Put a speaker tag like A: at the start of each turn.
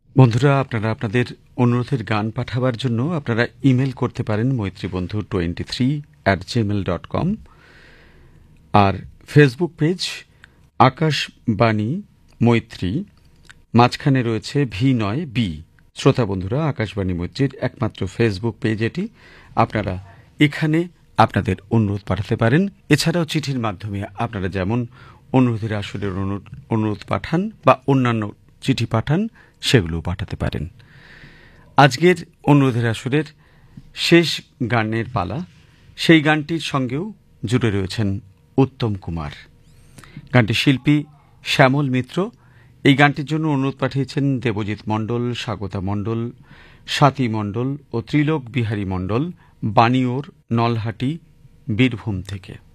A: বন্ধুরা, আপনারা আপনাদের অনুরোধের গান পাঠাবার জন্য আপনারা ইমেল করতে পারেন মৈত্রীবন্ধু23@gmail.com। আর ফেসবুক পেজ আকাশবাণী মৈত্রী, মাঝখানে রয়েছে V9B। শ্রোতা বন্ধুরা, আকাশবাণী মৈত্রীর একমাত্র ফেসবুক পেজ এটি। আপনারা এখানে আপনাদের অনুরোধ পাঠাতে পারেন। এছাড়াও চিঠির মাধ্যমে আপনারা যেমন অনুরোধের আসরের অনুরোধ পাঠান বা অন্যান্য চিঠি পাঠান, সেগুলোও পাঠাতে পারেন। আজকের অনুরোধের আসরের শেষ গানের পালা, সেই গানটির সঙ্গেও জুড়ে রয়েছেন উত্তম কুমার। গানটির শিল্পী শ্যামল মিত্র। এই গানটির জন্য অনুরোধ পাঠিয়েছেন দেবজিৎ মণ্ডল, স্বাগতা মণ্ডল, স্বাতী মণ্ডল ও ত্রিলোক বিহারী মণ্ডল, বানিওর, নলহাটি, বীরভূম থেকে।